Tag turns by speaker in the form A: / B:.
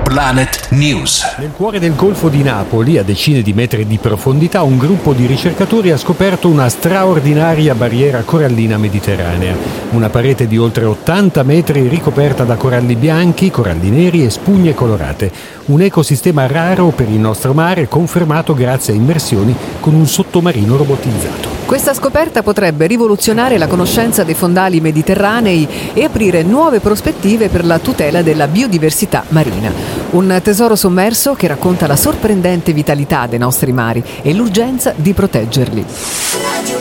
A: Planet News.
B: Nel cuore del Golfo di Napoli, a decine di metri di profondità, un gruppo di ricercatori ha scoperto una straordinaria barriera corallina mediterranea. Una parete di oltre 80 metri ricoperta da coralli bianchi, coralli neri e spugne colorate. Un ecosistema raro per il nostro mare, confermato grazie a immersioni con un sottomarino robotizzato.
C: Questa scoperta potrebbe rivoluzionare la conoscenza dei fondali mediterranei e aprire nuove prospettive per la tutela della biodiversità marina. Un tesoro sommerso che racconta la sorprendente vitalità dei nostri mari e l'urgenza di proteggerli.